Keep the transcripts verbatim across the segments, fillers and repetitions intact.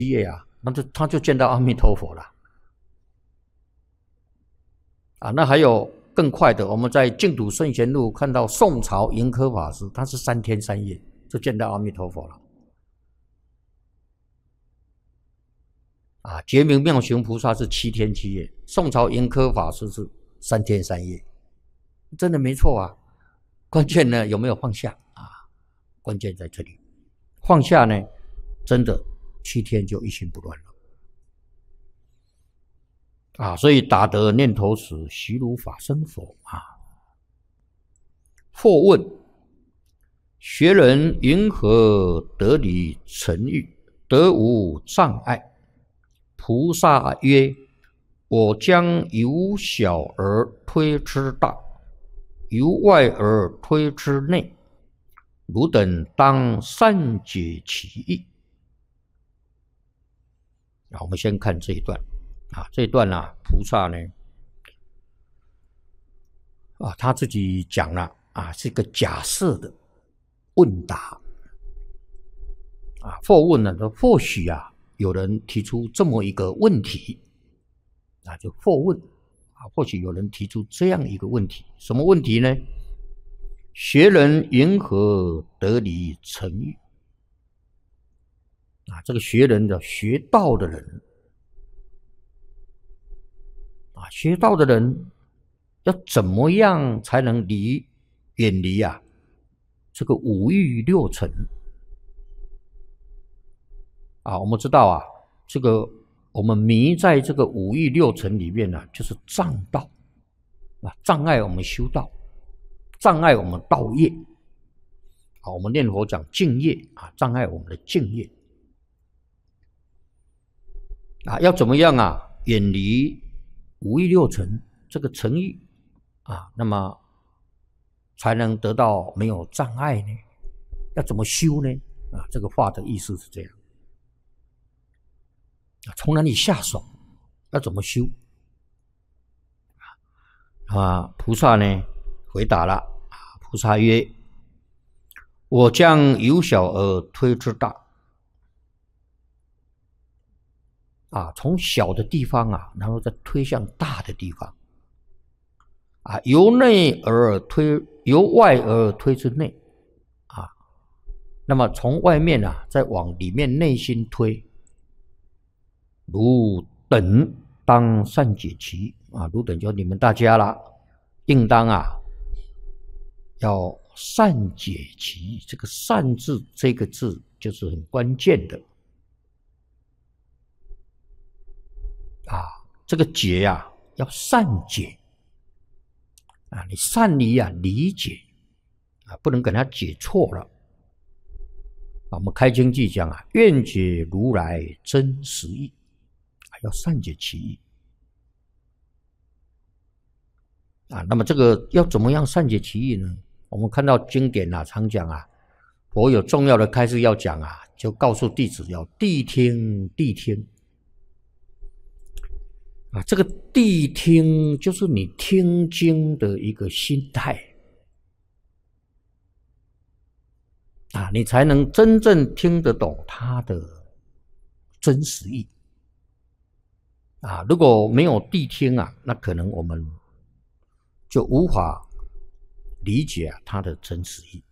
业啊，那就他就见到阿弥陀佛了。啊，那还有更快的，我们在净土圣贤录看到宋朝盈科法师，他是三天三夜就见到阿弥陀佛了。啊，觉明妙行菩萨是七天七夜，宋朝盈科法师是三天三夜，真的没错啊。关键呢有没有放下啊？关键在这里，放下呢，真的七天就一心不乱了。啊，所以打得念头时，悉如法身佛啊。或问：学人云何得离尘欲，得无障碍？菩萨曰：我将由小而推之大，由外而推之内，汝等当善解其意。啊，我们先看这一段。啊，这一段啊，菩萨呢，啊，他自己讲了啊，是一个假设的问答。啊，或问呢，或许啊，有人提出这么一个问题，啊，就或问啊，或许有人提出这样一个问题，什么问题呢？学人云何得离尘欲？啊，这个学人的学道的人。啊，学道的人要怎么样才能离远离啊这个五欲六尘？啊，我们知道啊，这个我们迷在这个五欲六尘里面呢、啊，就是障道啊，障碍我们修道，障碍我们道业。啊，我们念佛讲净业啊，障碍我们的净业。啊，要怎么样啊远离五欲六尘这个尘欲啊，那么才能得到没有障碍呢？要怎么修呢？啊，这个话的意思是这样。从哪里下手？要怎么修？啊，菩萨呢回答了啊，菩萨曰：我将由小而推之大。啊，从小的地方啊，然后再推向大的地方，啊，由内而推，由外而推之内，啊，那么从外面啊，再往里面内心推，汝等当善解其意啊，汝等就你们大家啦，应当啊，要善解其意。这个善字这个字就是很关键的。啊，这个解呀、啊，要善解啊，你善于啊理解啊，不能给他解错了。啊，我们开经记讲啊，愿解如来真实义，啊，要善解其意啊。那么这个要怎么样善解其意呢？我们看到经典啊，常讲啊，佛有重要的开示要讲啊，就告诉弟子要谛听谛听。啊，这个谛听就是你听经的一个心态啊，你才能真正听得懂它的真实意啊。如果没有谛听啊，那可能我们就无法理解啊它的真实意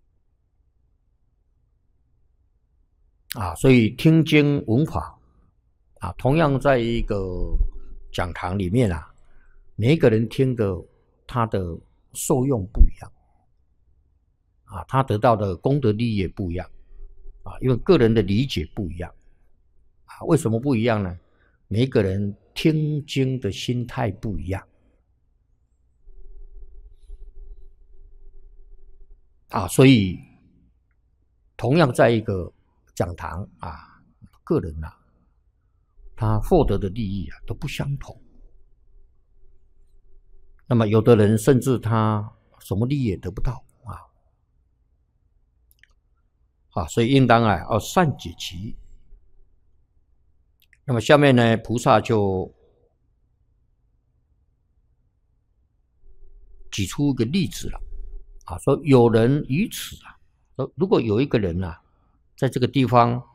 啊。所以听经闻法啊，同样在一个讲堂里面啊，每一个人听的他的受用不一样啊，他得到的功德利益也不一样啊，因为个人的理解不一样啊。为什么不一样呢？每一个人听经的心态不一样啊，所以同样在一个讲堂啊，个人啊，他获得的利益啊都不相同。那么有的人甚至他什么利益也得不到啊，啊，所以应当啊要善解其意。那么下面呢，菩萨就举出一个例子了啊，说有人于此啊，说如果有一个人啊，在这个地方